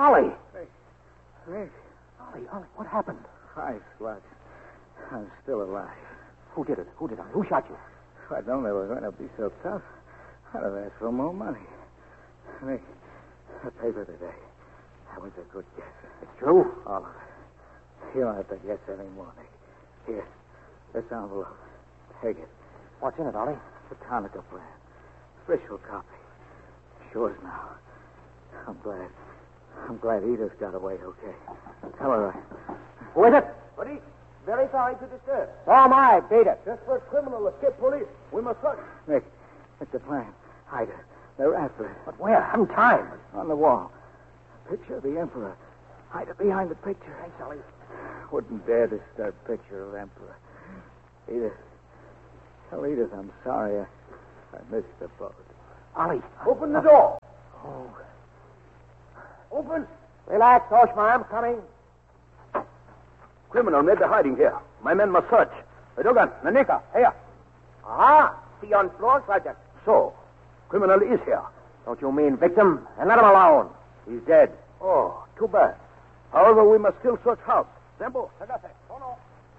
Ollie! Rick. Ollie, what happened? Hi, Slut. I'm still alive. Who did it? Who shot you? If I'd known they were going to be so tough, I'd have asked for more money. Rick, the paper today. That was a good guess. It's true? All of it. You don't have to guess anymore, Nick. Here, this envelope. Take it. What's in it, Ollie? The Tonica plan. Official copy. It's yours now. I'm glad Edith got away okay. Tell her Who is it? Police, very sorry to disturb. So am I. Beat it. Just for a criminal escape police. We must search. Nick, it's the plan. Hide it. They're after it. But where? I haven't time. On the wall. Picture of the Emperor. Hide it behind the picture. Thanks, Ollie. Wouldn't dare disturb picture of Emperor. Edith. Tell Edith I'm sorry. I missed the boat. Ollie. Open the door. Oh. Open. Relax, Oshma. I'm coming. Criminal may be hiding here. My men must search. Dogan, Nanika, here. Aha. See on floor, Sergeant. So, criminal is here. Don't you mean victim? And let him alone. He's dead. Oh, too bad. However, we must still search house. Tempo, Well,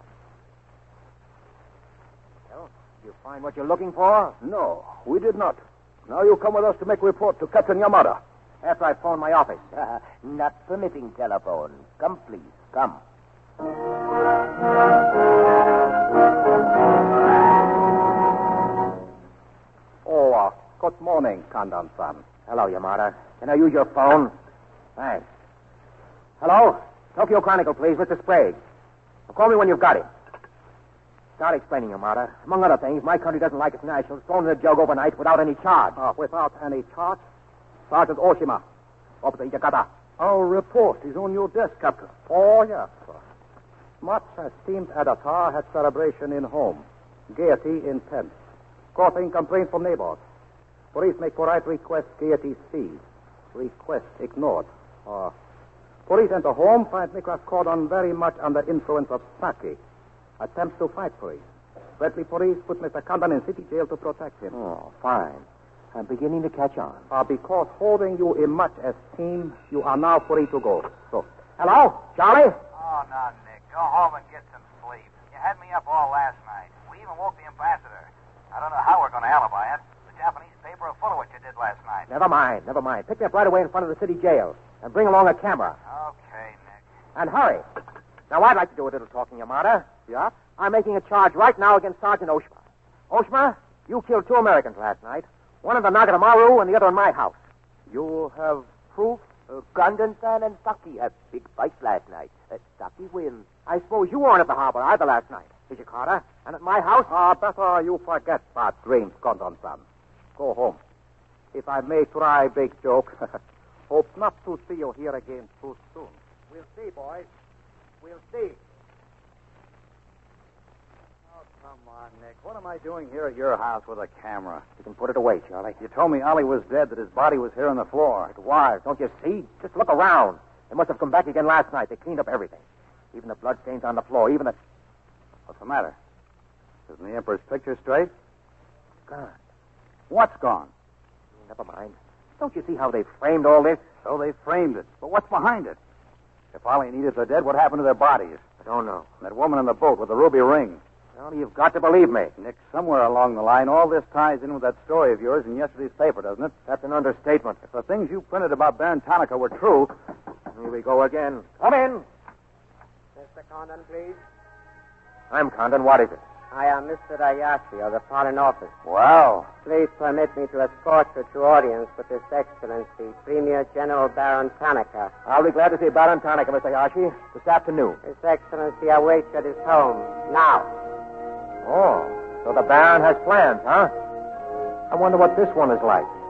did you find what you're looking for? No, we did not. Now you come with us to make report to Captain Yamada. After I phone my office. Not permitting telephone. Come, please. Come. Oh, good morning, Commandant-san. Hello, Yamada. Can I use your phone? Thanks. Hello? Tokyo Chronicle, please. Mr. Sprague. Call me when you've got him. Start explaining, Yamada. Among other things, my country doesn't like its nationals thrown in a jug overnight without any charge. Without any charge? Sergeant Oshima. Officer Itakata. Our report is on your desk, Captain. Oh, yes, sir. Much esteemed editor had celebration in home. Gaiety in tent. Causing complaints from neighbors. Police make polite request, gaiety ceased. Request ignored. Police enter home, find Nicholas Cordon very much under influence of sake. Attempts to fight police. Bradley police put Mr. Condon in city jail to protect him. Oh, fine. I'm beginning to catch on. Because holding you in much esteem, you are now free to go. So, Hello? Charlie? Oh, no, Nick. Go home and get some sleep. You had me up all last night. We even woke the ambassador. I don't know how we're going to alibi it. The Japanese paper are full of what you did last night. Never mind. Pick me up right away in front of the city jail. And bring along a camera. Okay, Nick. And hurry. Now, I'd like to do a little talking, Yamada. yeah? I'm making a charge right now against Sergeant Oshima. Oshima, you killed 2 Americans last night. One in the Nagatamaru and the other in my house. You have proof? Condon-san and Saki had big fight last night. Saki wins. I suppose you weren't at the harbor either last night, did you, Carter? And at my house? Better you forget bad dreams, Condon-san. Go home. If I may try big joke, hope not to see you here again too soon. We'll see, boys. We'll see. Oh, come on, Nick. What am I doing here at your house with a camera? You can put it away, Charlie. You told me Ollie was dead, that his body was here on the floor. It was. Don't you see? Just look around. They must have come back again last night. They cleaned up everything. Even the bloodstains on the floor, even the... What's the matter? Isn't the Emperor's picture straight? Gone. What's gone? Never mind. Don't you see how they framed all this? So they framed it. But what's behind it? If Ollie and Edith are dead, what happened to their bodies? I don't know. And that woman in the boat with the ruby ring. Well, you've got to believe me. Nick, somewhere along the line, all this ties in with that story of yours in yesterday's paper, doesn't it? That's an understatement. If the things you printed about Baron Tanaka were true... Here we go again. Come in. Mr. Condon, please. I'm Condon. What is it? I am Mr. Ayashi of the Foreign Office. Wow. Please permit me to escort you to audience with His Excellency, Premier General Baron Tanaka. I'll be glad to see Baron Tanaka, Mr. Yashi, this afternoon. His Excellency awaits you at his home, now. Oh, so the Baron has plans, huh? I wonder what this one is like.